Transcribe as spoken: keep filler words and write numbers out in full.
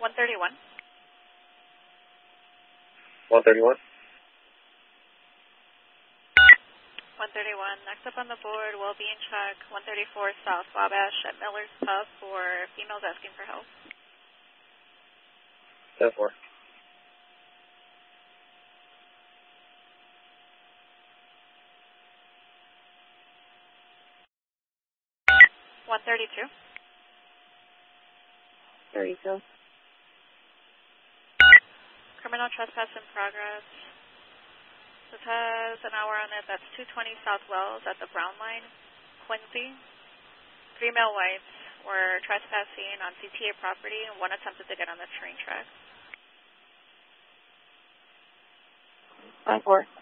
one thirty-one. one thirty-one. one thirty-one. Next up on the board will be in check one thirty-four South Wabash at Miller's Pub for females asking for help. ten four. one thirty-two. thirty-two. Criminal trespass in progress. This has an hour on it. That's two twenty South Wells at the Brown Line, Quincy. Three male whites were trespassing on C T A property, and one attempted to get on the train track. five four.